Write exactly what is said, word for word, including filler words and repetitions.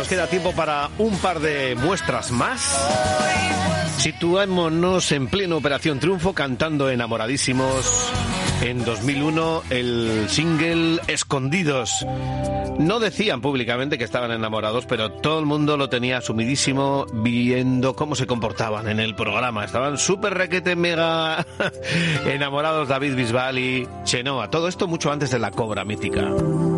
queda tiempo para un par de muestras más. Situémonos en pleno Operación Triunfo cantando Enamoradísimos. En dos mil uno el single Escondidos. No decían públicamente que estaban enamorados, pero todo el mundo lo tenía asumidísimo viendo cómo se comportaban en el programa. Estaban súper requete mega enamorados David Bisbal y Chenoa. Todo esto mucho antes de la cobra mítica.